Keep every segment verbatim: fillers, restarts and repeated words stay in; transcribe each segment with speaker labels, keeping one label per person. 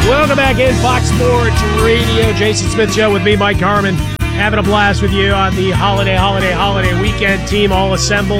Speaker 1: Welcome back in Fox Sports Radio. Jason Smith Show with me, Mike Harmon. Having a blast with you on the holiday, holiday, holiday weekend. Team all assembled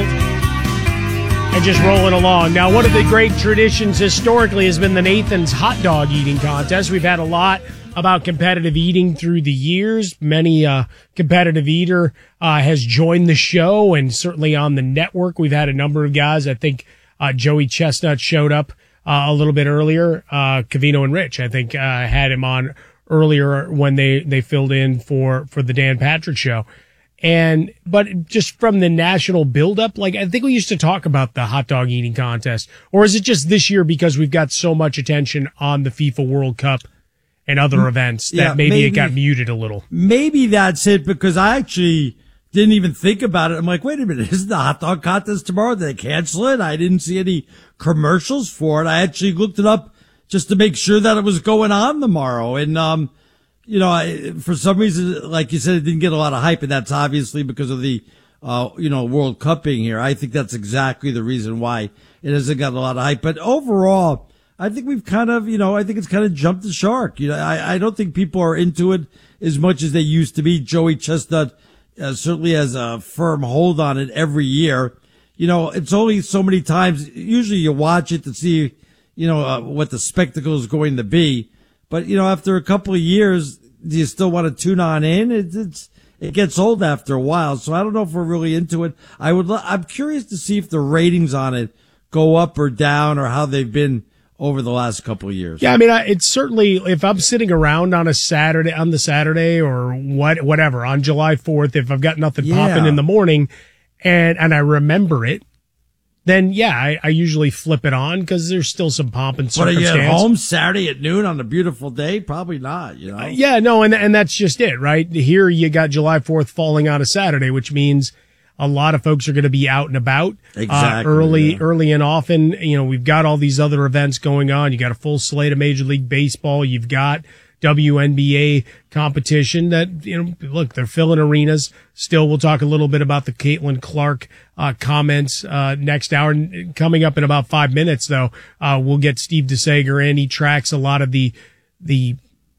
Speaker 1: and just rolling along. Now, one of the great traditions historically has been the Nathan's hot dog eating contest. We've had a lot about competitive eating through the years. Many uh, competitive eater uh, has joined the show, and certainly on the network, we've had a number of guys. I think uh, Joey Chestnut showed up Uh, a little bit earlier. Uh, Covino and Rich, I think, uh, had him on earlier when they, they filled in for, for the Dan Patrick Show. And, but just from the national buildup, like, I think we used to talk about the hot dog eating contest. Or is it just this year because we've got so much attention on the FIFA World Cup and other events that
Speaker 2: yeah,
Speaker 1: maybe,
Speaker 2: maybe
Speaker 1: it got muted a little?
Speaker 2: Maybe that's it, because I actually didn't even think about it. I'm like, wait a minute, isn't the hot dog contest tomorrow? Did they cancel it? I didn't see any commercials for it. I actually looked it up just to make sure that it was going on tomorrow. And, um, you know, I, for some reason, like you said, it didn't get a lot of hype, and that's obviously because of the, uh, you know, World Cup being here. I think that's exactly the reason why it hasn't got a lot of hype. But overall, I think we've kind of, you know, I think it's kind of jumped the shark. You know, I, I don't think people are into it as much as they used to be. Joey Chestnut Uh, certainly has a firm hold on it every year. You know, it's only so many times. Usually you watch it to see, you know, uh, what the spectacle is going to be. But, you know, after a couple of years, do you still want to tune on in? It, it's, it gets old after a while. So I don't know if we're really into it. I would, I'm curious to see if the ratings on it go up or down, or how they've been over the last couple of years.
Speaker 1: Yeah, I mean, it's certainly, if I'm sitting around on a Saturday, on the Saturday or what, whatever, on July fourth, if I've got nothing
Speaker 2: Yeah.
Speaker 1: popping in the morning and, and I remember it, then yeah, I, I usually flip it on because there's still some pomp and
Speaker 2: What, are
Speaker 1: circumstance.
Speaker 2: you at home Saturday at noon on a beautiful day? Probably not, you know?
Speaker 1: Uh, yeah, no, and, and that's just it, right? Here you got July fourth falling on a Saturday, which means a lot of folks are going to be out and about
Speaker 2: Exactly,
Speaker 1: uh, early,
Speaker 2: yeah.
Speaker 1: early and often. You know, we've got all these other events going on. You got a full slate of Major League Baseball. You've got W N B A competition that, you know, look, they're filling arenas. Still, we'll talk a little bit about the Caitlin Clark uh, comments uh, next hour. Coming up in about five minutes, though, uh, we'll get Steve DeSager in. He tracks a lot of the the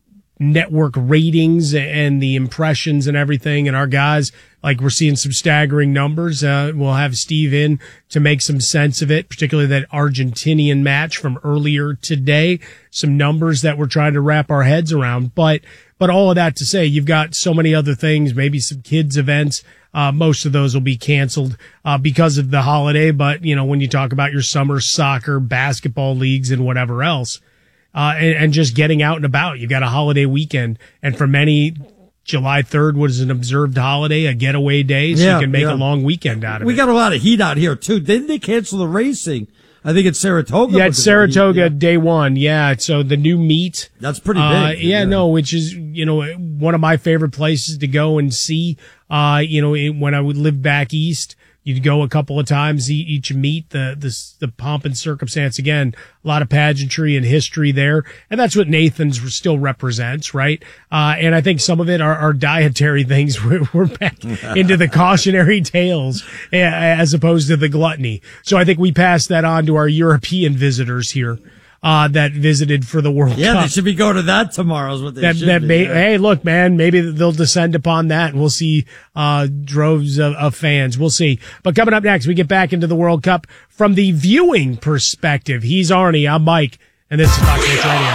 Speaker 1: network ratings and the impressions and everything. And our guys, like, we're seeing some staggering numbers. Uh, we'll have Steve in to make some sense of it, particularly that Argentinian match from earlier today. Some numbers that we're trying to wrap our heads around. But, but all of that to say, you've got so many other things, maybe some kids events. Uh, most of those will be canceled, uh, because of the holiday. But, you know, when you talk about your summer soccer, basketball leagues and whatever else, Uh, and, and just getting out and about. You've got a holiday weekend. And for many, July third was an observed holiday, a getaway day, so
Speaker 2: Yeah,
Speaker 1: you can make
Speaker 2: yeah.
Speaker 1: a long weekend out of
Speaker 2: We
Speaker 1: it.
Speaker 2: got a lot of heat out here, too. Didn't they cancel the racing? I think it's Saratoga.
Speaker 1: Yeah, it's
Speaker 2: because of the heat,
Speaker 1: Saratoga
Speaker 2: yeah.
Speaker 1: day one. Yeah, so the new meet.
Speaker 2: That's pretty
Speaker 1: Uh,
Speaker 2: big.
Speaker 1: yeah, no, which is, you know, one of my favorite places to go and see. Uh, you know, it, when I would live back east, you'd go a couple of times e- each meet, the, the, the pomp and circumstance. Again, a lot of pageantry and history there. And that's what Nathan's still represents, right? Uh, and I think some of it are, are dietary things. We're, we're back into the cautionary tales as opposed to the gluttony. So I think we pass that on to our European visitors here. Uh, that visited for the World
Speaker 2: Yeah,
Speaker 1: Cup.
Speaker 2: they should be going to that tomorrow is what they
Speaker 1: That,
Speaker 2: should
Speaker 1: that
Speaker 2: be.
Speaker 1: may,
Speaker 2: yeah.
Speaker 1: hey, look, man, maybe they'll descend upon that and we'll see, uh, droves of, of fans. We'll see. But coming up next, we get back into the World Cup from the viewing perspective. He's Arnie. I'm Mike, and this is Fox Sports Radio.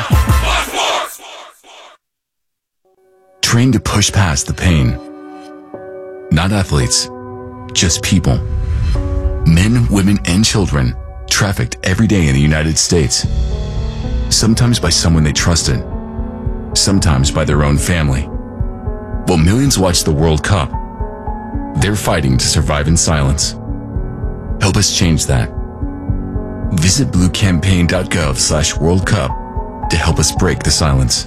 Speaker 3: Train to push past the pain. Not athletes, just people. Men, women, and children trafficked every day in the United States. Sometimes by someone they trusted, sometimes by their own family. While millions watch the World Cup, they're fighting to survive in silence. Help us change that. Visit bluecampaign.gov slash World Cup to help us break the silence.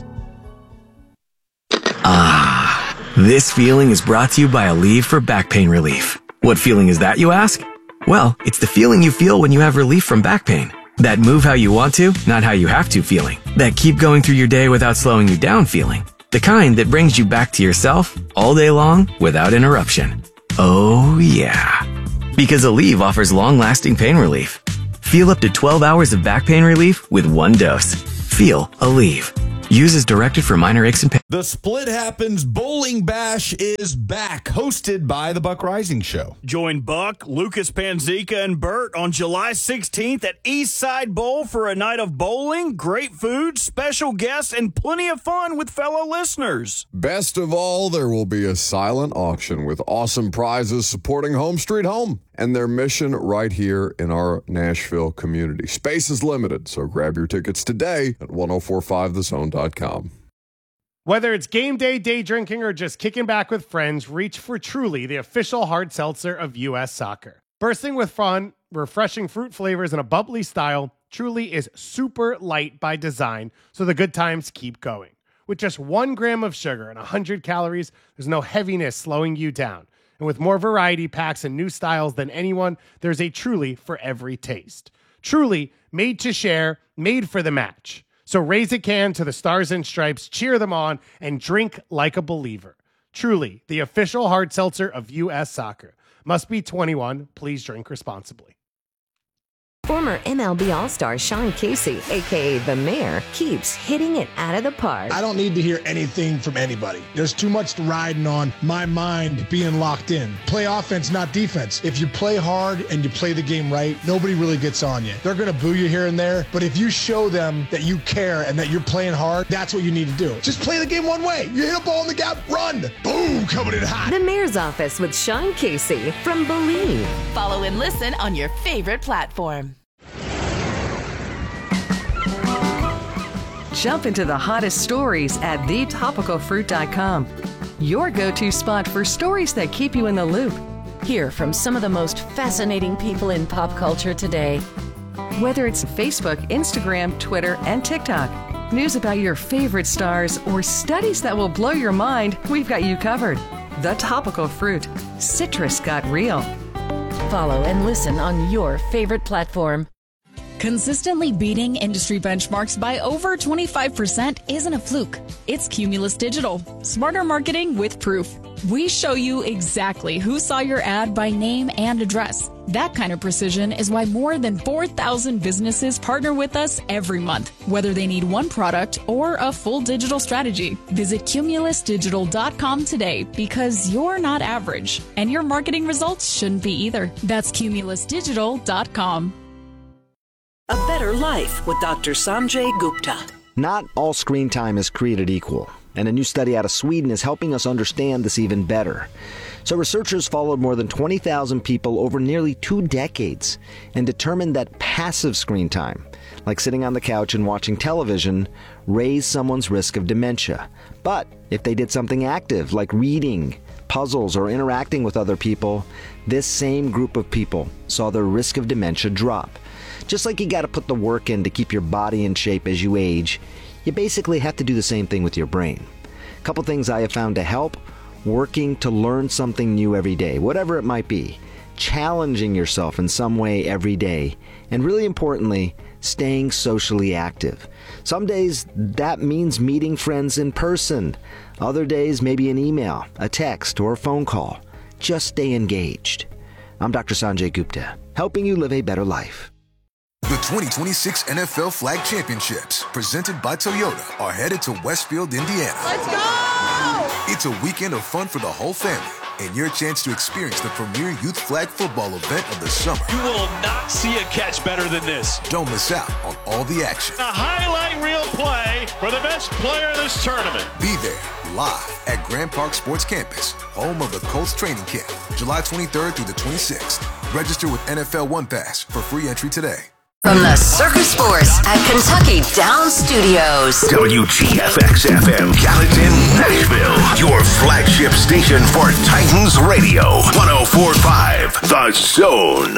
Speaker 4: Ah, this feeling is brought to you by Aleve for back pain relief. What feeling is that, you ask? Well, it's the feeling you feel when you have relief from back pain. That move how you want to, not how you have to feeling. That keep going through your day without slowing you down feeling. The kind that brings you back to yourself all day long without interruption. Oh yeah. Because Aleve offers long-lasting pain relief. Feel up to twelve hours of back pain relief with one dose. Feel Aleve. Use as directed for minor aches and pains.
Speaker 5: The Split Happens Bowling Bash is back, hosted by the Buck Rising Show.
Speaker 6: Join Buck, Lucas Panzica, and Bert on July sixteenth at Eastside Bowl for a night of bowling, great food, special guests, and plenty of fun with fellow listeners.
Speaker 7: Best of all, there will be a silent auction with awesome prizes supporting Home Street Home and their mission right here in our Nashville community. Space is limited, so grab your tickets today at ten forty-five the zone dot com.
Speaker 8: Whether it's game day, day drinking, or just kicking back with friends, reach for Truly, the official hard seltzer of U S Soccer. Bursting with fun, refreshing fruit flavors, and a bubbly style, Truly is super light by design, so the good times keep going. With just one gram of sugar and one hundred calories, there's no heaviness slowing you down. And with more variety packs and new styles than anyone, there's a Truly for every taste. Truly, made to share, made for the match. So raise a can to the Stars and Stripes, cheer them on, and drink like a believer. Truly, the official hard seltzer of U S Soccer. Must be twenty-one. Please drink responsibly.
Speaker 9: Former M L B All-Star Sean Casey, a k a. The Mayor, keeps hitting it out of the park.
Speaker 10: I don't need to hear anything from anybody. There's too much riding on my mind being locked in. Play offense, not defense. If you play hard and you play the game right, nobody really gets on you. They're going to boo you here and there, but if you show them that you care and that you're playing hard, that's what you need to do. Just play the game one way. You hit a ball in the gap, run. Boom, coming in hot.
Speaker 9: The Mayor's Office with Sean Casey from Believe.
Speaker 11: Follow and listen on your favorite platform.
Speaker 12: Jump into the hottest stories at the topical fruit dot com. Your go-to spot for stories that keep you in the loop.
Speaker 11: Hear from some of the most fascinating people in pop culture today.
Speaker 12: Whether it's Facebook, Instagram, Twitter, and TikTok, news about your favorite stars, or studies that will blow your mind, we've got you covered. The Topical Fruit. Citrus got real.
Speaker 11: Follow and listen on your favorite platform.
Speaker 13: Consistently beating industry benchmarks by over twenty-five percent isn't a fluke. It's Cumulus Digital. Smarter marketing with proof. We show you exactly who saw your ad by name and address. That kind of precision is why more than four thousand businesses partner with us every month, whether they need one product or a full digital strategy. Visit cumulus digital dot com today because you're not average, and your marketing results shouldn't be either. That's cumulus digital dot com.
Speaker 14: A Better Life with Doctor Sanjay Gupta.
Speaker 15: Not all screen time is created equal, and a new study out of Sweden is helping us understand this even better. So researchers followed more than twenty thousand people over nearly two decades and determined that passive screen time, like sitting on the couch and watching television, raised someone's risk of dementia. But if they did something active, like reading, puzzles, or interacting with other people, this same group of people saw their risk of dementia drop. Just like you got to put the work in to keep your body in shape as you age, you basically have to do the same thing with your brain. A couple things I have found to help: working to learn something new every day, whatever it might be, challenging yourself in some way every day, and really importantly, staying socially active. Some days that means meeting friends in person. Other days maybe an email, a text, or a phone call. Just stay engaged. I'm Doctor Sanjay Gupta, helping you live a better life.
Speaker 16: The twenty twenty-six N F L Flag Championships, presented by Toyota, are headed to Westfield, Indiana.
Speaker 17: Let's go!
Speaker 16: It's a weekend of fun for the whole family, and your chance to experience the premier youth flag football event of the summer.
Speaker 6: You will not see a catch better than this.
Speaker 16: Don't miss out on all the action.
Speaker 6: A highlight reel play for the best player in this tournament.
Speaker 16: Be there, live at Grand Park Sports Campus, home of the Colts training camp, July twenty-third through the twenty-sixth. Register with N F L One Pass for free entry today.
Speaker 11: From the Circus Sports at Kentucky Downs Studios.
Speaker 18: W G F X F M Gallatin, Nashville. Your flagship station for Titans Radio. one oh four point five The Zone.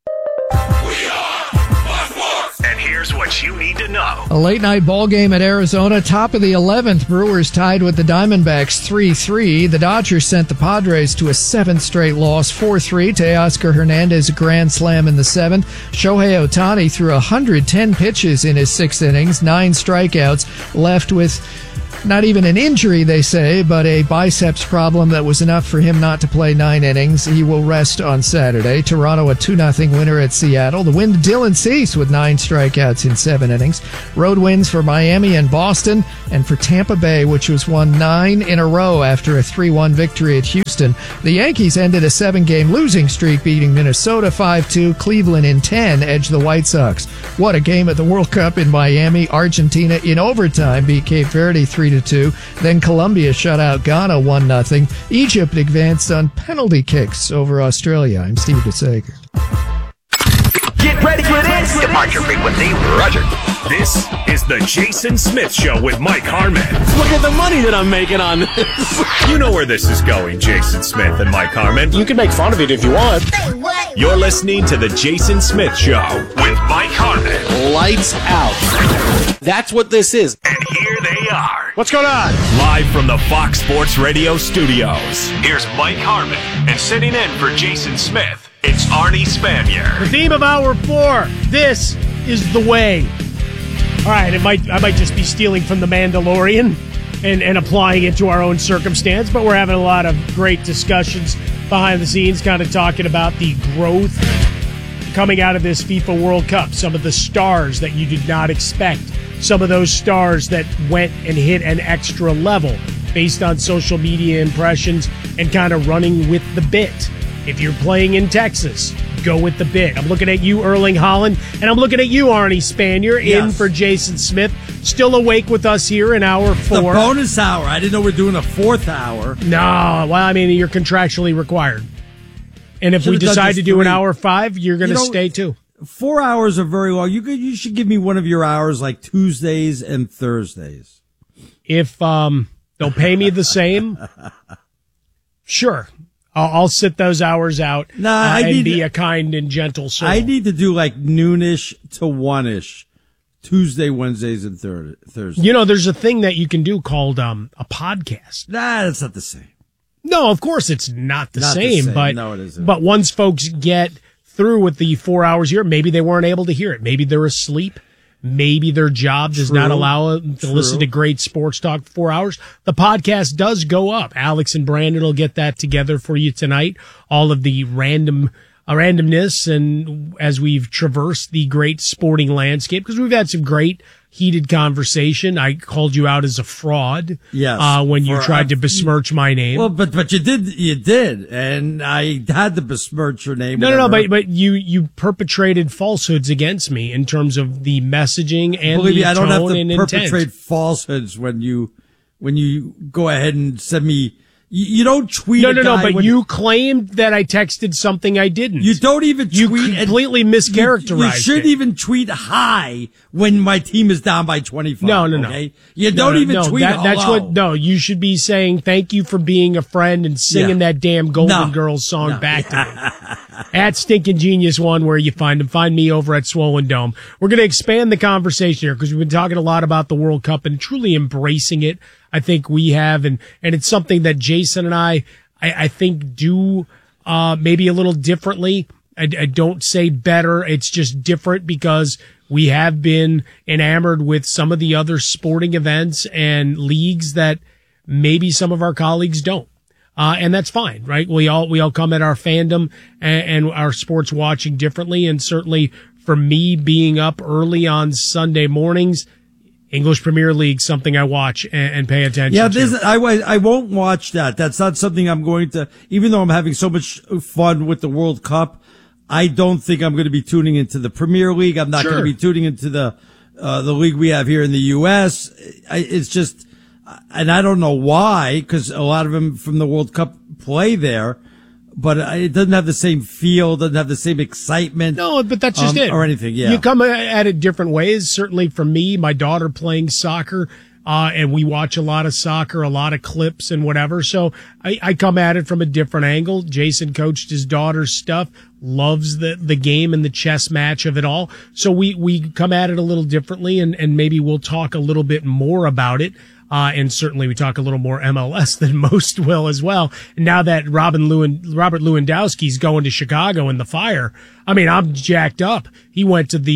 Speaker 18: We are Buckworth. And here's what you need to know.
Speaker 19: A late-night ball game at Arizona. Top of the eleventh. Brewers tied with the Diamondbacks three three. The Dodgers sent the Padres to a seventh straight loss, four three. Teoscar Hernandez a grand slam in the seventh. Shohei Ohtani threw one hundred ten pitches in his six innings, nine strikeouts, left with not even an injury, they say, but a biceps problem that was enough for him not to play nine innings. He will rest on Saturday. Toronto a two nothing winner at Seattle. The win to Dylan Cease with nine strikeouts in seven innings. Road wins for Miami and Boston, and for Tampa Bay, which was won nine in a row after a three one victory at Houston. The Yankees ended a seven-game losing streak, beating Minnesota five two. Cleveland in ten edged the White Sox. What a game at the World Cup in Miami. Argentina in overtime beat Cape Verde three to two. Then Colombia shut out Ghana one nothing. Egypt advanced on penalty kicks over Australia. I'm Steve DeSager.
Speaker 18: Get ready for this. Departure frequency, Roger.
Speaker 17: This is the Jason Smith Show with Mike Harmon.
Speaker 20: Look at the money that I'm making on this.
Speaker 17: You know where this is going, Jason Smith and Mike Harmon.
Speaker 20: You can make fun of it if you want.
Speaker 17: You're listening to the Jason Smith Show with Mike Harmon.
Speaker 20: Lights out. That's what this is.
Speaker 17: And here they are.
Speaker 20: What's going on?
Speaker 17: Live from the Fox Sports Radio studios. Here's Mike Harmon. And sitting in for Jason Smith, it's Arnie Spanier.
Speaker 1: The theme of hour four. This is the way. All right, it might I might just be stealing from The Mandalorian and, and applying it to our own circumstance, but we're having a lot of great discussions behind the scenes, kind of talking about the growth coming out of this FIFA World Cup, some of the stars that you did not expect, some of those stars that went and hit an extra level based on social media impressions and kind of running with the bit. If you're playing in Texas, go with the bit. I'm looking at you, Erling Haaland, and I'm looking at you, Arnie Spanier,
Speaker 2: yes.
Speaker 1: in for Jason Smith. Still awake with us here in hour four.
Speaker 2: The bonus hour. I didn't know we're doing a fourth hour.
Speaker 1: No, well, I mean, you're contractually required. And if
Speaker 2: Should've
Speaker 1: we decide to do
Speaker 2: three.
Speaker 1: an hour five, you're going to
Speaker 2: You know,
Speaker 1: stay too.
Speaker 2: Four hours are very long. You could, you should give me one of your hours like Tuesdays and Thursdays.
Speaker 1: If um, they'll pay me the same, sure. I'll, I'll sit those hours out
Speaker 2: nah,
Speaker 1: uh,
Speaker 2: I
Speaker 1: and
Speaker 2: need
Speaker 1: be
Speaker 2: to,
Speaker 1: a kind and gentle soul.
Speaker 2: I need to do like noonish to one-ish, Tuesday, Wednesdays, and thir- Thursdays.
Speaker 1: You know, there's a thing that you can do called um, a podcast.
Speaker 2: Nah, that's not the same.
Speaker 1: No, of course it's not the,
Speaker 2: Not the
Speaker 1: same,
Speaker 2: same.
Speaker 1: but
Speaker 2: No, it isn't.
Speaker 1: but once folks get through with the four hours here, maybe they weren't able to hear it. Maybe they're asleep. Maybe their job does
Speaker 2: True.
Speaker 1: not allow them to
Speaker 2: True.
Speaker 1: listen to great sports talk for four hours. The podcast does go up. Alex and Brandon will get that together for you tonight. All of the random uh, randomness and as we've traversed the great sporting landscape, because we've had some great heated conversation. I called you out as a fraud.
Speaker 2: Yes.
Speaker 1: Uh, when you
Speaker 2: For,
Speaker 1: tried
Speaker 2: uh,
Speaker 1: to besmirch my name.
Speaker 2: Well, but but you did you did, and I had to besmirch your name.
Speaker 1: No, no, no,
Speaker 2: whatever.
Speaker 1: but but you you perpetrated falsehoods against me in terms of the messaging and
Speaker 2: Believe
Speaker 1: the
Speaker 2: me, I don't
Speaker 1: tone
Speaker 2: have to
Speaker 1: and
Speaker 2: perpetrate
Speaker 1: intent.
Speaker 2: falsehoods when you when you go ahead and send me. You, you don't tweet.
Speaker 1: No,
Speaker 2: a
Speaker 1: no, no.
Speaker 2: guy
Speaker 1: But
Speaker 2: when,
Speaker 1: you claimed that I texted something I didn't.
Speaker 2: You don't even
Speaker 1: You
Speaker 2: tweet.
Speaker 1: completely
Speaker 2: and
Speaker 1: mischaracterized
Speaker 2: You, you shouldn't
Speaker 1: it.
Speaker 2: even tweet hi when my team is down by twenty-five.
Speaker 1: No, no, no.
Speaker 2: Okay? You
Speaker 1: No,
Speaker 2: don't
Speaker 1: no,
Speaker 2: even
Speaker 1: no,
Speaker 2: tweet
Speaker 1: that, That's
Speaker 2: hello.
Speaker 1: what. No, you should be saying thank you for being a friend and singing
Speaker 2: Yeah.
Speaker 1: that damn Golden
Speaker 2: No.
Speaker 1: Girls song
Speaker 2: No.
Speaker 1: back to me. At Stinking Genius One, where you find them. Find me over at Swollen Dome. We're going to expand the conversation here because we've been talking a lot about the World Cup and truly embracing it. I think we have, and and it's something that Jason and I, I, I think, do uh, maybe a little differently. I, I don't say better. It's just different because we have been enamored with some of the other sporting events and leagues that maybe some of our colleagues don't. Uh, and that's fine, right? We all, we all come at our fandom and, and our sports watching differently. And certainly for me being up early on Sunday mornings, English Premier League, something I watch and, and pay attention
Speaker 2: Yeah,
Speaker 1: to.
Speaker 2: this, I, I won't watch that. That's not something I'm going to, even though I'm having so much fun with the World Cup, I don't think I'm going to be tuning into the Premier League. I'm not
Speaker 1: Sure.
Speaker 2: going to be tuning into the, uh, the league we have here in the U S. I, it's just, and I don't know why, because a lot of them from the World Cup play there, but it doesn't have the same feel, doesn't have the same excitement.
Speaker 1: No, but that's just
Speaker 2: um,
Speaker 1: it.
Speaker 2: Or anything, yeah.
Speaker 1: You come at it different ways. Certainly for me, my daughter playing soccer, uh, and we watch a lot of soccer, a lot of clips and whatever. So I, I come at it from a different angle. Jason coached his daughter's stuff, loves the, the game and the chess match of it all. So we, we come at it a little differently, and, and maybe we'll talk a little bit more about it. Uh, and certainly we talk a little more M L S than most will as well. And now that Robin Lewin, Robert Lewandowski's going to Chicago in the Fire, I mean, I'm jacked up. He went to the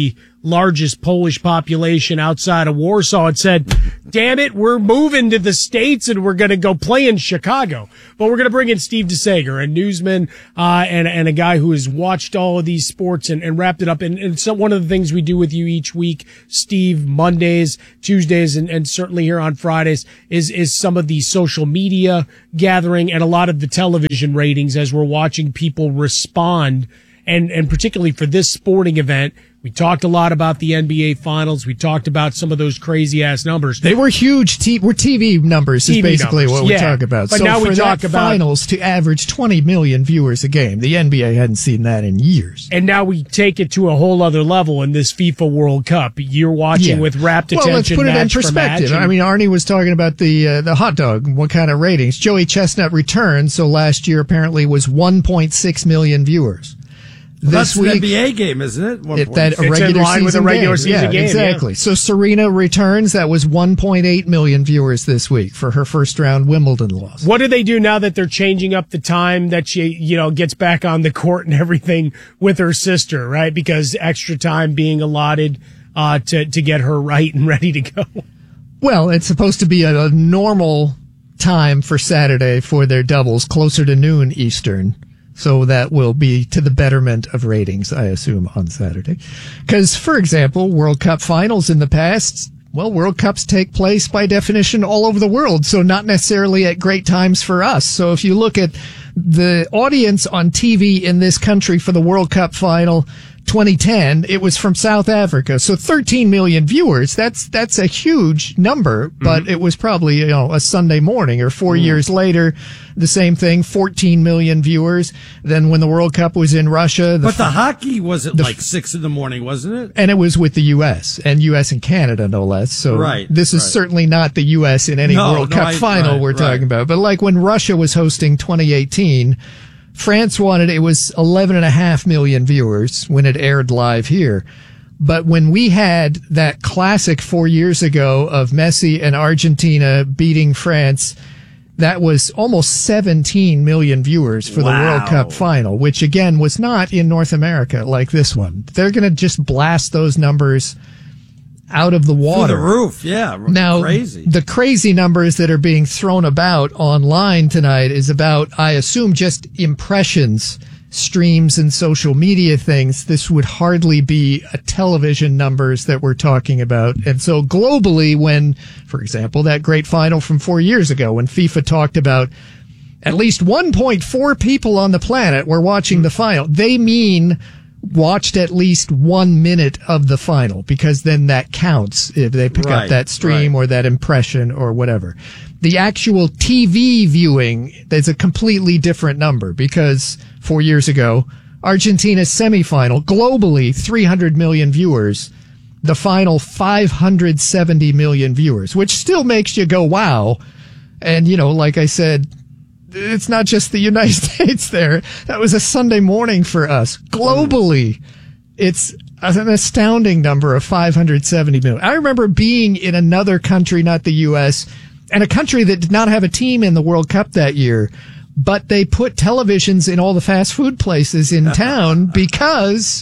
Speaker 1: largest Polish population outside of Warsaw, had said, damn it, we're moving to the States and we're going to go play in Chicago. But we're going to bring in Steve DeSager, a newsman, uh, and, and a guy who has watched all of these sports and, and wrapped it up. And, and so one of the things we do with you each week, Steve, Mondays, Tuesdays, and, and certainly here on Fridays is, is some of the social media gathering and a lot of the television ratings as we're watching people respond. And, and particularly for this sporting event, we talked a lot about the N B A finals. We talked about some of those crazy ass numbers.
Speaker 19: They were huge. T- we're T V numbers
Speaker 1: T V
Speaker 19: is basically
Speaker 1: numbers,
Speaker 19: what we
Speaker 1: yeah.
Speaker 19: talk about.
Speaker 1: But
Speaker 19: so
Speaker 1: now
Speaker 19: for
Speaker 1: we talk
Speaker 19: that
Speaker 1: about
Speaker 19: finals to average twenty million viewers a game. The N B A hadn't seen that in years.
Speaker 1: And now we take it to a whole other level in this FIFA World Cup. You're watching
Speaker 19: Yeah.
Speaker 1: with rapt attention.
Speaker 19: Well, let's put it in
Speaker 1: match for
Speaker 19: perspective.
Speaker 1: match, and-
Speaker 19: I mean, Arnie was talking about the uh, the hot dog. What kind of ratings? Joey Chestnut returned. So last year apparently was one point six million viewers.
Speaker 2: Well,
Speaker 19: this
Speaker 2: that's an
Speaker 19: week,
Speaker 2: N B A game, isn't it? One
Speaker 19: It,
Speaker 2: point
Speaker 19: that
Speaker 2: six.
Speaker 19: a regular
Speaker 1: in line
Speaker 19: season
Speaker 1: with a regular
Speaker 19: game.
Speaker 1: season
Speaker 19: yeah,
Speaker 1: game,
Speaker 19: exactly.
Speaker 1: yeah.
Speaker 19: So Serena returns. That was one point eight million viewers this week for her first round Wimbledon loss.
Speaker 1: What do they do now that they're changing up the time that she, you know, gets back on the court and everything with her sister, right? Because extra time being allotted uh, to to get her right and ready to go.
Speaker 19: Well, it's supposed to be a, a normal time for Saturday for their doubles, closer to noon Eastern. So that will be to the betterment of ratings, I assume, on Saturday. Because, for example, World Cup finals in the past, well, World Cups take place by definition all over the world, so not necessarily at great times for us. So if you look at the audience on T V in this country for the World Cup final twenty ten, it was from South Africa. So thirteen million viewers. That's, that's a huge number, but mm-hmm. it was probably, you know, a Sunday morning or four mm. years later, the same thing, fourteen million viewers. Then when the World Cup was in Russia. The
Speaker 2: but the
Speaker 19: f-
Speaker 2: hockey was at
Speaker 19: the
Speaker 2: like
Speaker 19: f-
Speaker 2: six in the morning, wasn't it?
Speaker 19: And it was with the U S and U S and Canada, no less. So
Speaker 2: right,
Speaker 19: this is
Speaker 2: right.
Speaker 19: certainly not the U S in any
Speaker 2: no,
Speaker 19: World
Speaker 2: no,
Speaker 19: Cup
Speaker 2: I,
Speaker 19: final
Speaker 2: right,
Speaker 19: we're
Speaker 2: right.
Speaker 19: talking about. But like when Russia was hosting twenty eighteen, France wanted, it was eleven and a half million viewers when it aired live here. But when we had that classic four years ago of Messi and Argentina beating France, that was almost seventeen million viewers for
Speaker 2: Wow.
Speaker 19: the World Cup final, which again was not in North America like this one. They're going to just blast those numbers out of the water.
Speaker 2: Through the roof, yeah.
Speaker 19: Now,
Speaker 2: crazy.
Speaker 19: the crazy numbers that are being thrown about online tonight is about, I assume, just impressions, streams, and social media things. This would hardly be a television numbers that we're talking about. And so globally, when, for example, that great final from four years ago, when FIFA talked about at least one point four people on the planet were watching the final, they mean watched at least one minute of the final, because then that counts if they pick
Speaker 2: Right,
Speaker 19: up that stream
Speaker 2: right.
Speaker 19: or that impression or whatever. The actual T V viewing, there's a completely different number, because four years ago, Argentina's semifinal, globally three hundred million viewers, the final five hundred seventy million viewers, which still makes you go, wow. And, you know, like I said, it's not just the United States there. That was a Sunday morning for us. Globally, it's an astounding number of five hundred seventy million. I remember being in another country, not the U S, and a country that did not have a team in the World Cup that year, but they put televisions in all the fast food places in town because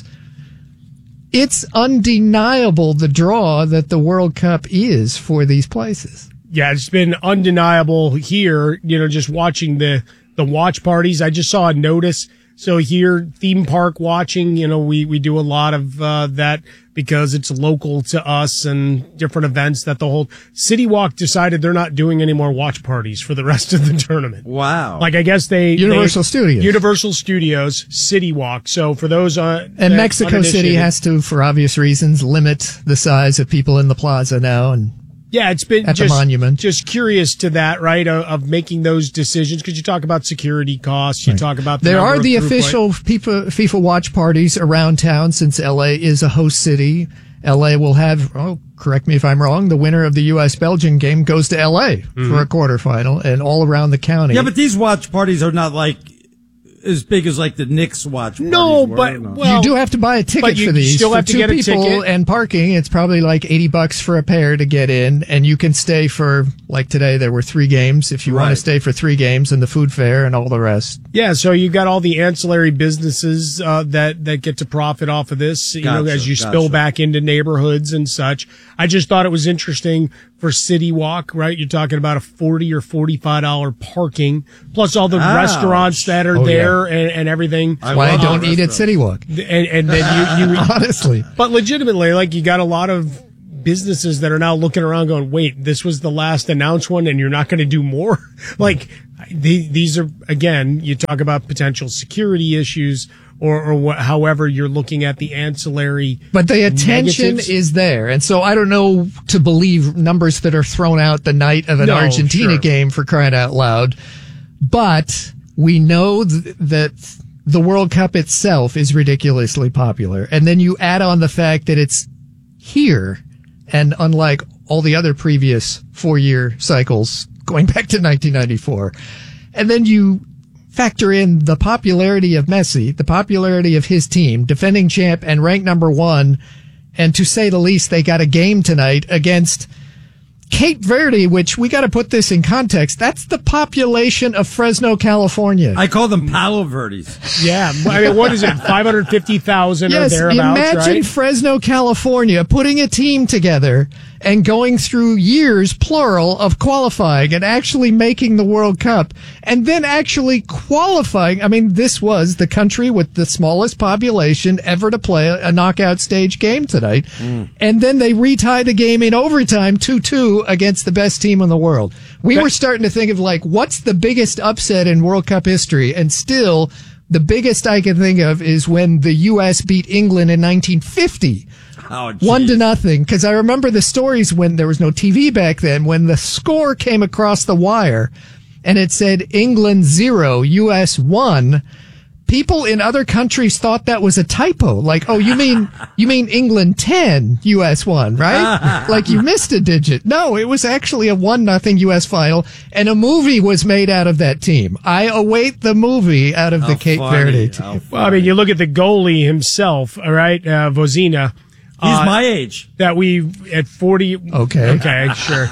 Speaker 19: it's undeniable the draw that the World Cup is for these places.
Speaker 1: Yeah, it's been undeniable here, you know, just watching the, the watch parties. I just saw a notice. So here, theme park watching, you know, we, we do a lot of, uh, that because it's local to us and different events that the whole City Walk decided they're not doing any more watch parties for the rest of the tournament.
Speaker 2: Wow.
Speaker 1: Like, I guess they,
Speaker 19: Universal
Speaker 1: they,
Speaker 19: Studios.
Speaker 1: Universal Studios, City Walk. So for those, uh,
Speaker 19: and Mexico City has to, for obvious reasons, limit the size of people in the plaza now, and
Speaker 1: yeah, it's been
Speaker 19: at
Speaker 1: just,
Speaker 19: the monument.
Speaker 1: Just curious to that, right? Of, of making those decisions, because you talk about security costs, you
Speaker 19: Right.
Speaker 1: talk about the
Speaker 19: there
Speaker 1: number
Speaker 19: are
Speaker 1: of
Speaker 19: the
Speaker 1: throughput.
Speaker 19: official FIFA, FIFA watch parties around town, since L A is a host city. L A will have, oh, correct me if I'm wrong, the winner of the U S Belgian game goes to L A
Speaker 2: Mm-hmm.
Speaker 19: for a quarterfinal, and all around the county.
Speaker 2: Yeah, but these watch parties are not like as big as like the Knicks watch.
Speaker 1: No,
Speaker 2: were,
Speaker 1: but
Speaker 2: no.
Speaker 1: well,
Speaker 19: you do have to buy a ticket
Speaker 1: you
Speaker 19: for these.
Speaker 1: still
Speaker 19: for
Speaker 1: have to
Speaker 19: two
Speaker 1: get a
Speaker 19: people
Speaker 1: ticket.
Speaker 19: and parking. It's probably like eighty bucks for a pair to get in, and you can stay for like today. There were three games. If you
Speaker 2: Right.
Speaker 19: want to stay for three games and the food fare and all the rest.
Speaker 1: Yeah, so you got all the ancillary businesses uh, that that get to profit off of this, you know,
Speaker 2: Gotcha,
Speaker 1: as you
Speaker 2: gotcha.
Speaker 1: spill back into neighborhoods and such. I just thought it was interesting for City Walk, right? You're talking about a forty or forty-five dollar parking, plus all the
Speaker 2: Ouch.
Speaker 1: restaurants that are
Speaker 19: Oh,
Speaker 1: there and, and everything.
Speaker 19: That's why I don't eat at City Walk.
Speaker 1: And, and then you, you
Speaker 19: Honestly.
Speaker 1: but legitimately, like you got a lot of businesses that are now looking around going, wait, this was the last announced one and you're not going to do more? Like the, these are, again, you talk about potential security issues or, or what, however you're looking at the ancillary.
Speaker 19: But the attention
Speaker 1: negatives.
Speaker 19: is there. And so I don't know to believe numbers that are thrown out the night of an
Speaker 1: No,
Speaker 19: Argentina
Speaker 1: sure.
Speaker 19: game, for crying out loud. But we know th- that the World Cup itself is ridiculously popular. And then you add on the fact that it's here. And unlike all the other previous four-year cycles going back to nineteen ninety-four, and then you factor in the popularity of Messi, the popularity of his team, defending champ and ranked number one, and to say the least, they got a game tonight against Cape Verde, which we got to put this in context. That's the population of Fresno, California.
Speaker 2: I call them Palo Verdes.
Speaker 1: Yeah. I mean, what is it? five hundred fifty thousand
Speaker 19: Yes,
Speaker 1: or thereabouts,
Speaker 19: imagine
Speaker 1: right?
Speaker 19: Fresno, California, putting a team together and going through years, plural, of qualifying and actually making the World Cup and then actually qualifying. I mean, this was the country with the smallest population ever to play a knockout stage game tonight. Mm. And then they retie the game in overtime two two against the best team in the world. We were starting to think of like, what's the biggest upset in World Cup history? And still, the biggest I can think of is when the U S beat England in nineteen fifty.
Speaker 2: Oh,
Speaker 19: One to nothing. Because I remember the stories when there was no T V back then, when the score came across the wire and it said England zero, U S one. People in other countries thought that was a typo. Like, oh, you mean, you mean England ten, U S one, right? Like you missed a digit. No, it was actually a one nothing U S final and a movie was made out of that team. I await the movie out of
Speaker 2: How
Speaker 19: the Cape
Speaker 2: funny,
Speaker 19: Verde
Speaker 2: how
Speaker 19: team.
Speaker 1: Well, I mean, you look at the goalie himself, all right, uh, Vozina.
Speaker 2: He's
Speaker 1: uh,
Speaker 2: my age.
Speaker 1: That we at forty.
Speaker 19: Okay.
Speaker 1: Okay, sure.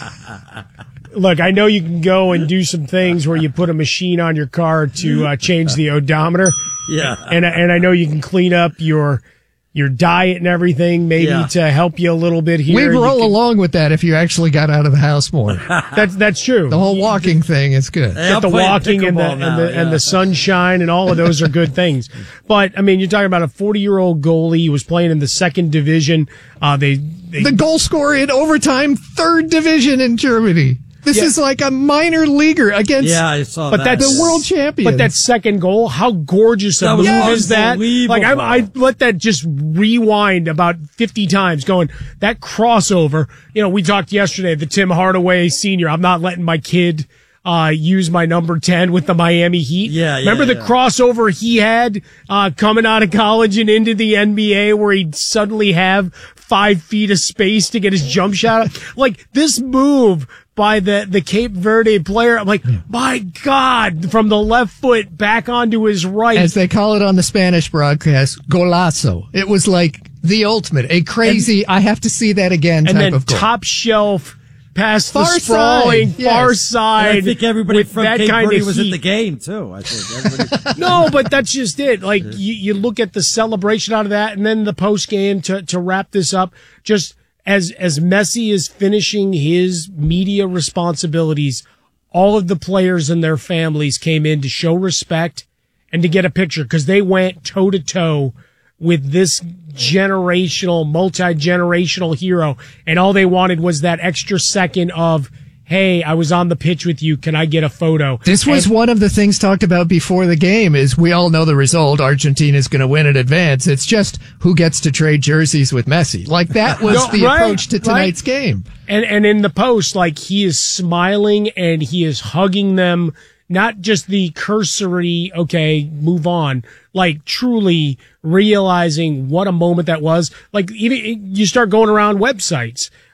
Speaker 1: Look, I know you can go and do some things where you put a machine on your car to uh, change the odometer.
Speaker 2: Yeah.
Speaker 1: And and I know you can clean up your your diet and everything, maybe
Speaker 2: Yeah.
Speaker 1: to help you a little bit here.
Speaker 19: We'd
Speaker 1: You
Speaker 19: roll
Speaker 1: can-
Speaker 19: along with that if you actually got out of the house more.
Speaker 1: That's that's true.
Speaker 19: The whole walking thing is good.
Speaker 2: Hey, I'm
Speaker 1: Get the
Speaker 2: playing
Speaker 1: walking and the
Speaker 2: pickleball
Speaker 1: and
Speaker 2: now,
Speaker 1: the, and
Speaker 2: yeah.
Speaker 1: the sunshine and all of those are good things. But I mean, you're talking about a forty year old goalie who was playing in the second division. Uh, they, they
Speaker 19: The goal scorer in overtime, third division in Germany. This
Speaker 1: Yeah.
Speaker 19: is like a minor leaguer against
Speaker 2: Yeah, I saw
Speaker 1: But
Speaker 2: that.
Speaker 1: that's
Speaker 19: the world champion.
Speaker 1: But that second goal, how gorgeous a
Speaker 2: That was
Speaker 1: move is that?
Speaker 2: unbelievable.
Speaker 1: Like I, I let that just rewind about fifty times, going that crossover. You know, we talked yesterday, the Tim Hardaway Senior. I'm not letting my kid uh use my number ten with the Miami Heat.
Speaker 2: Yeah, yeah,
Speaker 1: Remember the
Speaker 2: yeah.
Speaker 1: crossover he had uh coming out of college and into the N B A, where he'd suddenly have five feet of space to get his jump shot. Like this move by the, the Cape Verde player. I'm like, my God, from the left foot back onto his right.
Speaker 19: as they call it on the Spanish broadcast, golazo. It was like the ultimate, a crazy, I have to see that again
Speaker 1: and
Speaker 19: type
Speaker 1: then
Speaker 19: of goal.
Speaker 1: top shelf past
Speaker 19: Far
Speaker 1: the sprawling
Speaker 19: side, yes.
Speaker 1: far
Speaker 2: And
Speaker 1: side.
Speaker 2: I think everybody
Speaker 1: with
Speaker 2: from
Speaker 1: that
Speaker 2: Cape
Speaker 1: kind
Speaker 2: Verde
Speaker 1: of
Speaker 2: was at
Speaker 1: heat.
Speaker 2: the game too. I think everybody.
Speaker 1: No, but that's just it. Like you, you look at the celebration out of that, and then the post game to to wrap this up. Just as as Messi is finishing his media responsibilities, all of the players and their families came in to show respect and to get a picture because they went toe to toe with this generational, multi-generational hero, and all they wanted was that extra second of, hey, I was on the pitch with you. Can I get a photo?
Speaker 19: This was
Speaker 1: And-
Speaker 19: one of the things talked about before the game is we all know the result. Argentina's going to win in advance. It's just who gets to trade jerseys with Messi. Like that was
Speaker 1: No,
Speaker 19: the
Speaker 1: right,
Speaker 19: approach to tonight's
Speaker 1: right.
Speaker 19: game.
Speaker 1: And and in the post, like he is smiling and he is hugging them, not just the cursory, okay, move on, like truly realizing what a moment that was. Like even you start going around websites.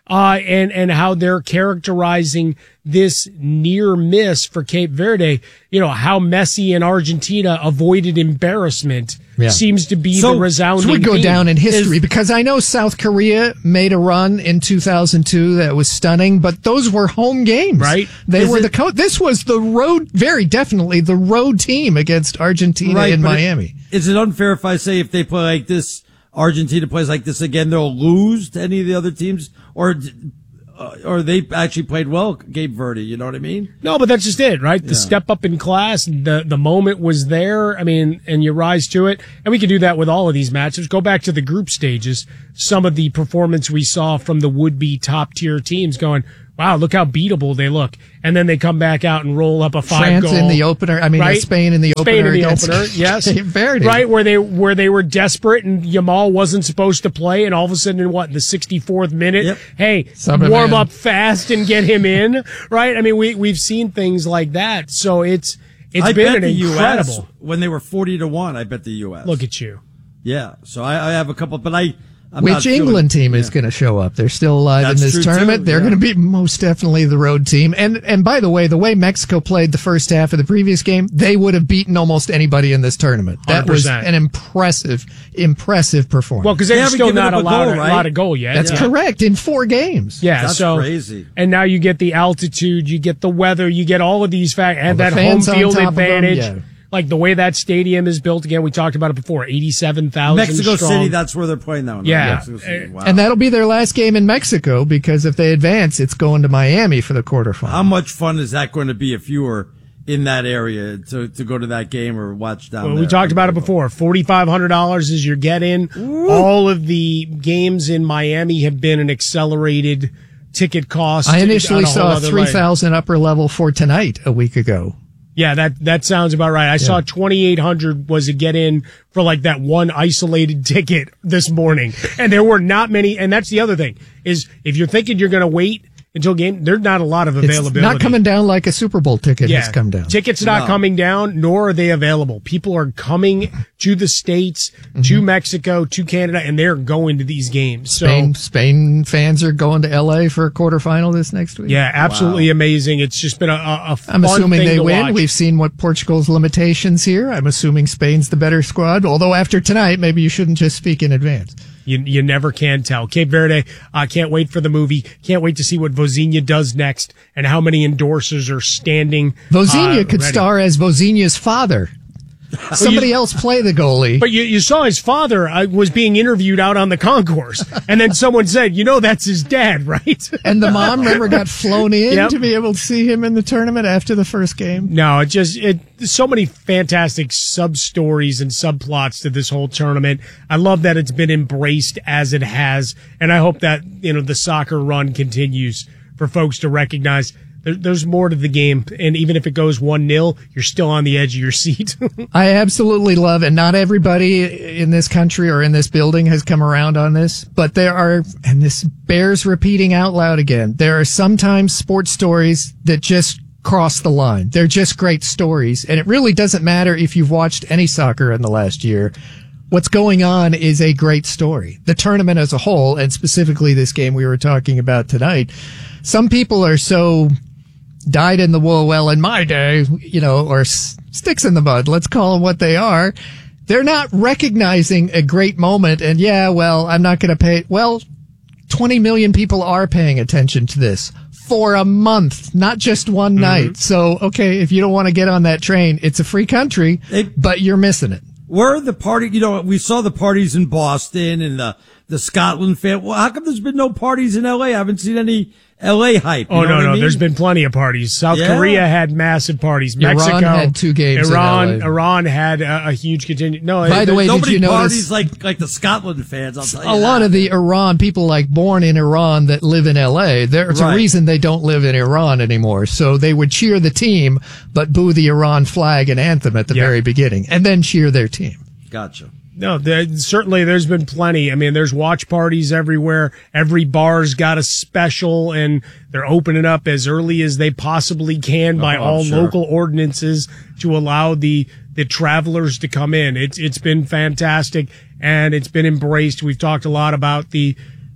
Speaker 1: uh, and, and how they're characterizing this near miss for Cape Verde. You know, how Messi and Argentina avoided embarrassment
Speaker 19: Yeah.
Speaker 1: seems to be
Speaker 19: So,
Speaker 1: the resounding
Speaker 19: so we go
Speaker 1: theme.
Speaker 19: down in history
Speaker 1: Is-
Speaker 19: because I know South Korea made a run in two thousand two that was stunning, but those were home games,
Speaker 1: Right.
Speaker 19: They
Speaker 2: Is
Speaker 19: were
Speaker 2: it-
Speaker 19: the co- this was the road, very definitely the road team against Argentina
Speaker 2: Right,
Speaker 19: in
Speaker 2: but
Speaker 19: Miami.
Speaker 2: it- Is it unfair if I say if they play like this, Argentina plays like this again, they'll lose to any of the other teams, or uh, or they actually played well, Cape Verde? You know what I mean?
Speaker 1: No, but that's just it, right? The
Speaker 2: Yeah.
Speaker 1: step up in class, the the moment was there. I mean, and you rise to it. And we can do that with all of these matchups. Go back to the group stages. Some of the performance we saw from the would-be top-tier teams going, wow, look how beatable they look. And then they come back out and roll up a five
Speaker 19: France
Speaker 1: goal.
Speaker 19: in the opener. I mean, uh,
Speaker 1: right?
Speaker 19: Spain in the
Speaker 1: Spain
Speaker 19: opener
Speaker 1: in the
Speaker 19: against
Speaker 1: opener, yes.
Speaker 19: Cape Verde.
Speaker 1: Right, where they where they were desperate and Yamal wasn't supposed to play, and all of a sudden in what, in the sixty-fourth minute, hey,
Speaker 19: Sub him
Speaker 1: warm
Speaker 19: in.
Speaker 1: up fast and get him in, right? I mean, we we've seen things like that. So it's it's
Speaker 2: I
Speaker 1: been
Speaker 2: bet
Speaker 1: an
Speaker 2: the
Speaker 1: incredible.
Speaker 2: U S when they were forty to one. I bet the U S.
Speaker 1: Look at you.
Speaker 2: Yeah. So I, I have a couple, but I. I'm
Speaker 19: Which
Speaker 2: not feeling-
Speaker 19: England team is going to show up? They're still alive
Speaker 2: That's
Speaker 19: in
Speaker 2: true,
Speaker 19: this tournament.
Speaker 2: too,
Speaker 19: They're
Speaker 2: yeah.
Speaker 19: going to be most definitely the road team. And and by the way, the way Mexico played the first half of the previous game, they would have beaten almost anybody in this tournament. That was
Speaker 1: one hundred percent.
Speaker 19: an impressive, impressive performance.
Speaker 1: Well, because
Speaker 2: They
Speaker 1: they're
Speaker 2: haven't
Speaker 1: still
Speaker 2: given
Speaker 1: not
Speaker 2: up a
Speaker 1: allowed
Speaker 2: goal,
Speaker 1: a
Speaker 2: right?
Speaker 1: lot of goal yet.
Speaker 19: That's
Speaker 1: Yeah.
Speaker 19: correct. In four games.
Speaker 1: Yeah,
Speaker 2: That's
Speaker 1: so
Speaker 2: crazy.
Speaker 1: and now you get the altitude, you get the weather, you get all of these facts, and
Speaker 19: the
Speaker 1: that home
Speaker 19: fans on
Speaker 1: field
Speaker 19: top of them,
Speaker 1: advantage.
Speaker 19: yeah.
Speaker 1: Like the way that stadium is built. Again, we talked about it before. Eighty-seven thousand.
Speaker 2: Mexico
Speaker 1: strong.
Speaker 2: City. That's where they're playing now.
Speaker 1: Yeah.
Speaker 2: Mexico City. Wow.
Speaker 19: And that'll be their last game in Mexico because if they advance, it's going to Miami for the quarterfinal.
Speaker 2: How much fun is that going to be if you were in that area to, to go to that game or watch down
Speaker 1: Well,
Speaker 2: there?
Speaker 1: we talked about it before. forty-five hundred dollars is your get in. All of the games in Miami have been an accelerated ticket cost.
Speaker 19: I initially
Speaker 1: on a whole
Speaker 19: saw
Speaker 1: other
Speaker 19: three
Speaker 1: leg.
Speaker 19: thousand upper level for tonight a week ago.
Speaker 1: Yeah, that, that sounds about right. I saw twenty-eight hundred was a get in for like that one isolated ticket this morning. And there were not many. And that's the other thing is if you're thinking you're going to wait until game, there's not a lot of availability.
Speaker 19: It's not coming down like a Super Bowl ticket has come down.
Speaker 1: Tickets not
Speaker 2: No.
Speaker 1: coming down, nor are they available. People are coming to the States, to Mexico, to Canada, and they're going to these games. So,
Speaker 19: Spain, Spain fans are going to L A for a quarterfinal this next week.
Speaker 1: yeah, absolutely amazing. It's just been a, a, a fun
Speaker 19: I'm assuming
Speaker 1: thing
Speaker 19: they
Speaker 1: to
Speaker 19: win.
Speaker 1: watch.
Speaker 19: We've seen what Portugal's limitations here. I'm assuming Spain's the better squad. Although after tonight, maybe you shouldn't just speak in advance.
Speaker 1: You you never can tell. Cape Verde, I uh, can't wait for the movie. Can't wait to see what Vozinha does next and how many endorsers are standing.
Speaker 19: Vozinha
Speaker 1: uh,
Speaker 19: could
Speaker 1: ready.
Speaker 19: star as Vozinha's father. Somebody else play the goalie.
Speaker 1: But you, you saw his father uh, was being interviewed out on the concourse, and then someone said, "You know, that's his dad, right?"
Speaker 19: And the mom never got flown in
Speaker 1: Yep.
Speaker 19: to be able to see him in the tournament after the first game.
Speaker 1: No, it just it so many fantastic sub stories and subplots to this whole tournament. I love that it's been embraced as it has, and I hope that you know the soccer run continues for folks to recognize there, there's more to the game, and even if it goes one nil, you're still on the edge of your seat.
Speaker 19: I absolutely love, and not everybody in this country or in this building has come around on this, but there are, and this bears repeating out loud again, there are sometimes sports stories that just cross the line. They're just great stories, and it really doesn't matter if you've watched any soccer in the last year. What's going on is a great story. The tournament as a whole, and specifically this game we were talking about tonight, some people are so dyed in the wool, well, in my day, you know, or s- sticks in the mud, let's call them what they are. They're not recognizing a great moment, and yeah, well, I'm not going to pay. Well, twenty million people are paying attention to this for a month, not just one night. So, okay, if you don't want to get on that train, it's a free country, but you're missing it.
Speaker 2: Where are the party? You know, we saw the parties in Boston and the the Scotland fan. Well, how come there's been no parties in L A? I haven't seen any L A hype. You
Speaker 1: Oh,
Speaker 2: know
Speaker 1: no,
Speaker 2: what I
Speaker 1: no.
Speaker 2: mean?
Speaker 1: There's been plenty of parties. South
Speaker 2: Yeah.
Speaker 1: Korea had massive parties.
Speaker 19: Iran
Speaker 1: Mexico
Speaker 19: had two games in
Speaker 1: Iran,
Speaker 19: L A.
Speaker 1: Iran had a, a huge contingent. No,
Speaker 19: By
Speaker 1: it-
Speaker 19: the way, did
Speaker 2: Nobody
Speaker 19: you notice
Speaker 2: parties like like the Scotland fans. I'll tell you
Speaker 19: a lot
Speaker 2: that.
Speaker 19: of the Iran people, like born in Iran, that live in L A. There's
Speaker 2: Right.
Speaker 19: a reason they don't live in Iran anymore. So they would cheer the team, but boo the Iran flag and anthem at the
Speaker 1: Yeah.
Speaker 19: very beginning, and then cheer their team.
Speaker 2: Gotcha.
Speaker 1: No, there, certainly there's been plenty. I mean, there's watch parties everywhere. Every bar's got a special, and they're opening up as early as they possibly can by
Speaker 2: Oh,
Speaker 1: all
Speaker 2: sure.
Speaker 1: local ordinances to allow the the travelers to come in. It's it's been fantastic, and it's been embraced. We've talked a lot about the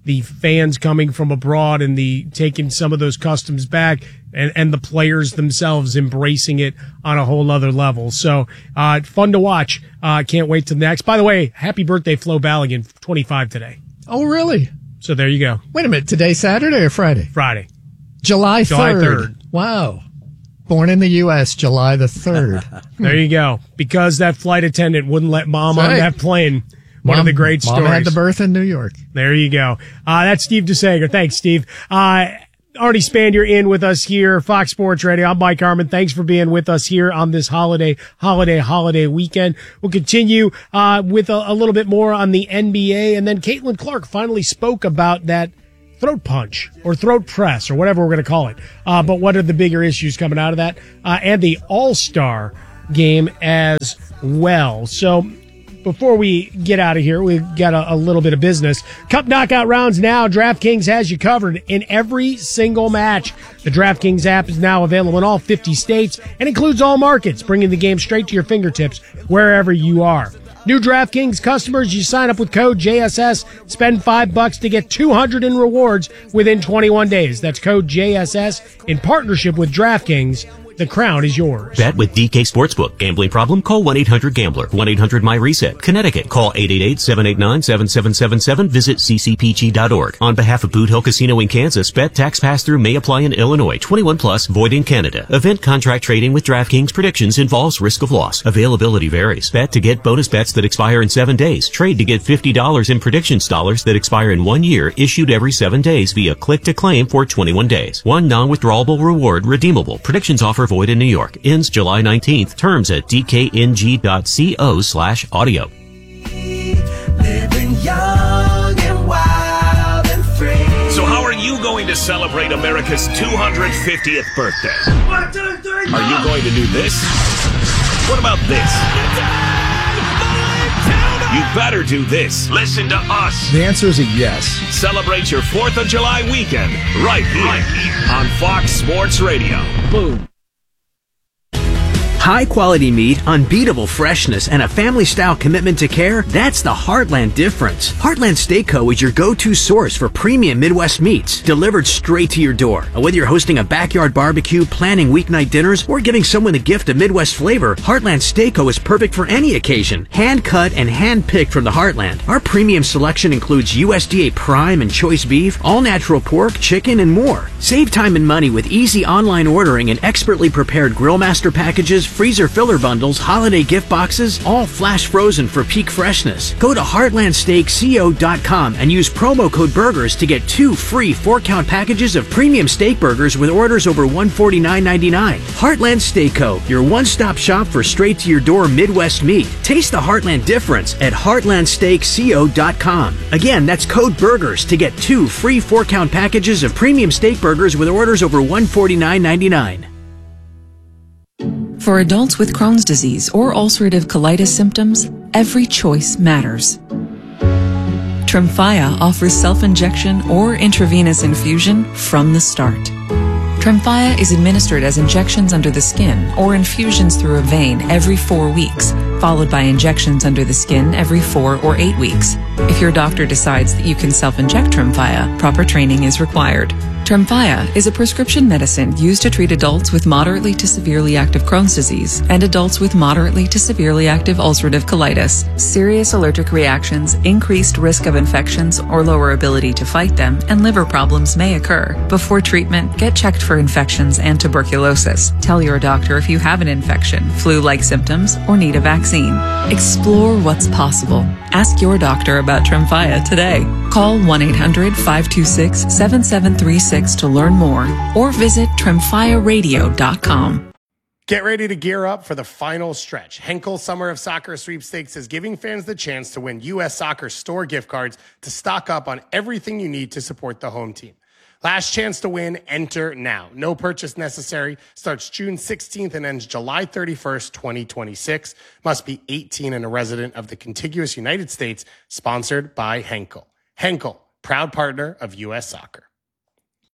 Speaker 1: the fans coming from abroad and the taking some of those customs back, and, and the players themselves embracing it on a whole other level. So, uh, fun to watch. Uh, can't wait till next. By the way, happy birthday, Flo Balogun, twenty-five today.
Speaker 19: Oh, really?
Speaker 1: So there you go.
Speaker 19: Wait a minute. Today, Saturday or Friday?
Speaker 1: Friday.
Speaker 19: July third.
Speaker 1: July third.
Speaker 19: Wow. Born in the U S, July the third.
Speaker 1: There you go. Because that flight attendant wouldn't let mom
Speaker 19: That's
Speaker 1: on
Speaker 19: right.
Speaker 1: that plane. One
Speaker 19: Mom,
Speaker 1: of the great
Speaker 19: Mom
Speaker 1: stories.
Speaker 19: had the birth in New York.
Speaker 1: There you go. Uh, that's Steve DeSager. Thanks, Steve. Uh, Arnie Spandier in with us here, Fox Sports Radio. I'm Mike Harmon. Thanks for being with us here on this holiday, holiday, holiday weekend. We'll continue uh, with a, a little bit more on the N B A. And then Caitlin Clark finally spoke about that throat punch or throat press or whatever we're going to call it. Uh, but what are the bigger issues coming out of that? Uh, and the All-Star game as well. So before we get out of here, we've got a, a little bit of business. Cup knockout rounds now. DraftKings has you covered in every single match. The DraftKings app is now available in all fifty states and includes all markets, bringing the game straight to your fingertips wherever you are. New DraftKings customers, you sign up with code J S S, spend five bucks to get two hundred in rewards within twenty-one days. That's code J S S in partnership with DraftKings. The crown is yours.
Speaker 21: Bet with D K Sportsbook. Gambling problem? Call one eight hundred gambler. one eight hundred my reset. Connecticut. Call eight eight eight, seven eight nine, seven seven seven seven. Visit c c p g dot org. On behalf of Boot Hill Casino in Kansas, bet tax pass-through may apply in Illinois. twenty-one plus, void in Canada. Event contract trading with DraftKings predictions involves risk of loss. Availability varies. Bet to get bonus bets that expire in seven days. Trade to get fifty dollars in predictions dollars that expire in one year, issued every seven days via click to claim for twenty-one days. One non-withdrawable reward redeemable. Predictions offer void in New York. Ends July nineteenth. Terms at d k n g dot co slash audio.
Speaker 18: Living young and wild and free.
Speaker 17: So how are you going to celebrate America's two hundred fiftieth birthday?
Speaker 18: One, two, three,
Speaker 17: Are you going to do this? What about this? You better do this. Listen to us.
Speaker 22: The answer is a yes.
Speaker 17: Celebrate your fourth of July weekend right here, right here. on Fox Sports Radio. Boom.
Speaker 23: High quality meat, unbeatable freshness, and a family style commitment to care, that's the Heartland difference. Heartland Steak Co. is your go-to source for premium Midwest meats, delivered straight to your door. And whether you're hosting a backyard barbecue, planning weeknight dinners, or giving someone a gift of Midwest flavor, Heartland Steak Co. is perfect for any occasion. Hand cut and hand picked from the Heartland. Our premium selection includes U S D A prime and choice beef, all natural pork, chicken, and more. Save time and money with easy online ordering and expertly prepared Grillmaster packages, freezer filler bundles, holiday gift boxes, all flash frozen for peak freshness. Go to heartland steak co dot com and use promo code BURGERS to get two free four-count packages of premium steak burgers with orders over one hundred forty-nine ninety-nine. Heartland Steak Co., your one-stop shop for straight-to-your-door Midwest meat. Taste the Heartland difference at heartland steak co dot com. Again, that's code BURGERS to get two free four-count packages of premium steak burgers with orders over one hundred forty-nine ninety-nine.
Speaker 24: For adults with Crohn's disease or ulcerative colitis symptoms, every choice matters. Tremfya offers self-injection or intravenous infusion from the start. Tremfya is administered as injections under the skin or infusions through a vein every four weeks, followed by injections under the skin every four or eight weeks. If your doctor decides that you can self-inject Tremfya, proper training is required. Tremfya is a prescription medicine used to treat adults with moderately to severely active Crohn's disease and adults with moderately to severely active ulcerative colitis. Serious allergic reactions, increased risk of infections or lower ability to fight them, and liver problems may occur. Before treatment, get checked for infections and tuberculosis. Tell your doctor if you have an infection, flu-like symptoms, or need a vaccine. Explore what's possible. Ask your doctor about Tremfya today. Call one eight hundred, five two six, seven seven three six to learn more, or visit tremfya radio dot com.
Speaker 8: Get ready to gear up for the final stretch. Henkel Summer of Soccer Sweepstakes is giving fans the chance to win U S Soccer store gift cards to stock up on everything you need to support the home team. Last chance to win, enter now. No purchase necessary. Starts June sixteenth and ends July thirty-first, twenty twenty-six. Must be eighteen and a resident of the contiguous United States. Sponsored by Henkel. Henkel, proud partner of U S Soccer.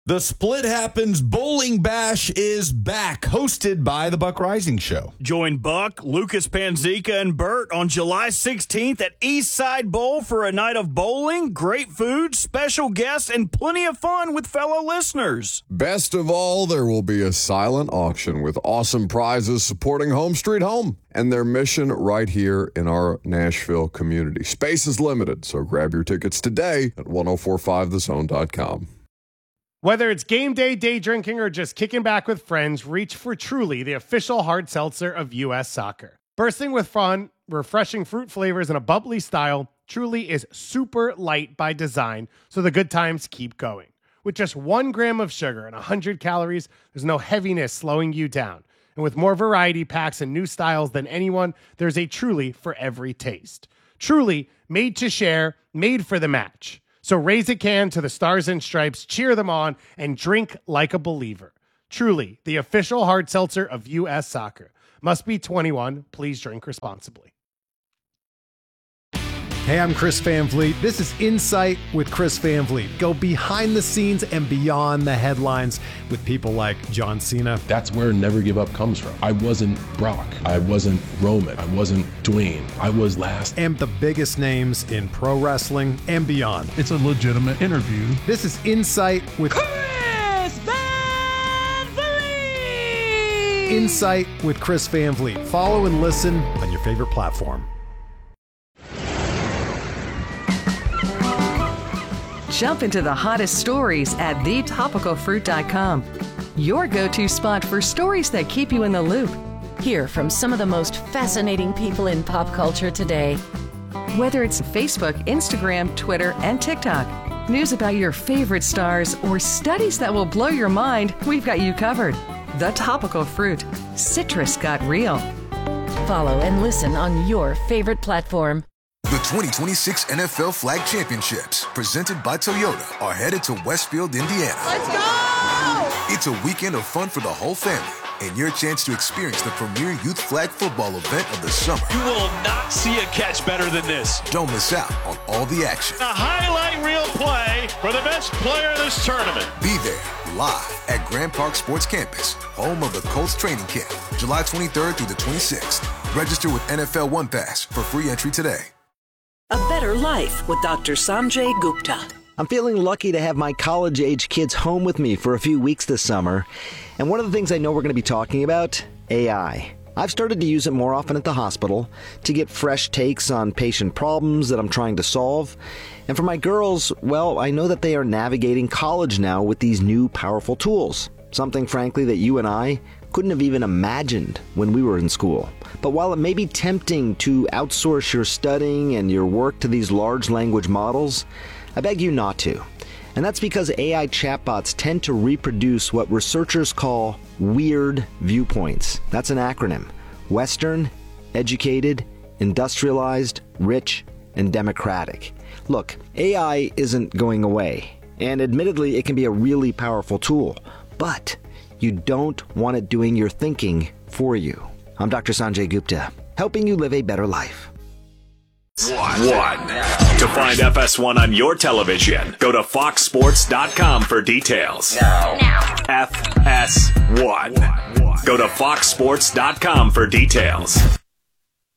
Speaker 3: The Split Happens Bowling Bash is back, hosted by the Buck Rising Show.
Speaker 6: Join Buck, Lucas Panzica, and Bert on July sixteenth at Eastside Bowl for a night of bowling, great food, special guests, and plenty of fun with fellow listeners.
Speaker 7: Best of all, there will be a silent auction with awesome prizes supporting Home Street Home and their mission right here in our Nashville community. Space is limited, so grab your tickets today at ten forty-five the zone dot com.
Speaker 8: Whether it's game day, day drinking, or just kicking back with friends, reach for Truly, the official hard seltzer of U S Soccer. Bursting with fun, refreshing fruit flavors, and a bubbly style, Truly is super light by design, so the good times keep going. With just one gram of sugar and one hundred calories, there's no heaviness slowing you down. And with more variety packs and new styles than anyone, there's a Truly for every taste. Truly, made to share, made for the match. So raise a can to the Stars and Stripes, cheer them on, and drink like a believer. Truly, the official hard seltzer of U S Soccer. Must be twenty-one. Please drink responsibly.
Speaker 4: Hey, I'm Chris Van Vliet. This is Insight with Chris Van Vliet. Go behind the scenes and beyond the headlines with people like John Cena.
Speaker 5: That's where Never Give Up comes from. I wasn't Brock. I wasn't Roman. I wasn't Dwayne. I was last.
Speaker 4: And the biggest names in pro wrestling and beyond.
Speaker 22: It's a legitimate interview.
Speaker 4: This is Insight with
Speaker 25: Chris Van Vliet.
Speaker 4: Insight with Chris Van Vliet. Follow and listen on your favorite platform.
Speaker 12: Jump into the hottest stories at the topical fruit dot com. Your go-to spot for stories that keep you in the loop.
Speaker 11: Hear from some of the most fascinating people in pop culture today.
Speaker 12: Whether it's Facebook, Instagram, Twitter, and TikTok, news about your favorite stars, or studies that will blow your mind, we've got you covered. The Topical Fruit. Citrus got real.
Speaker 11: Follow and listen on your favorite platform.
Speaker 16: The twenty twenty-six N F L Flag Championships, presented by Toyota, are headed to Westfield, Indiana.
Speaker 25: Let's go!
Speaker 16: It's a weekend of fun for the whole family and your chance to experience the premier youth flag football event of the summer.
Speaker 17: You will not see a catch better than this.
Speaker 16: Don't miss out on all the action.
Speaker 17: A highlight reel play for the best player in this tournament.
Speaker 16: Be there live at Grand Park Sports Campus, home of the Colts training camp, July twenty-third through the twenty-sixth. Register with N F L One Pass for free entry today.
Speaker 14: A better life with Doctor Sanjay Gupta.
Speaker 15: I'm feeling lucky to have my college-age kids home with me for a few weeks this summer. And one of the things I know we're going to be talking about, A I. I've started to use it more often at the hospital to get fresh takes on patient problems that I'm trying to solve. And for my girls, well, I know that they are navigating college now with these new powerful tools. Something, frankly, that you and I couldn't have even imagined when we were in school. But while it may be tempting to outsource your studying and your work to these large language models, I beg you not to. And that's because A I chatbots tend to reproduce what researchers call weird viewpoints. That's an acronym. Western, educated, industrialized, rich, and democratic. Look, A I isn't going away. And admittedly, it can be a really powerful tool. But you don't want it doing your thinking for you. I'm Doctor Sanjay Gupta, helping you live a better life.
Speaker 17: One. One. To find F S one on your television, go to fox sports dot com for details.
Speaker 25: Now. Now.
Speaker 17: F S one. Go to fox sports dot com for details.